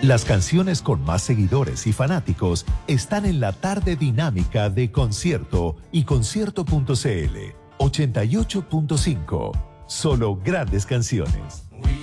Las canciones con más seguidores y fanáticos están en la tarde dinámica de Concierto y Concierto.cl 88.5. Solo grandes canciones.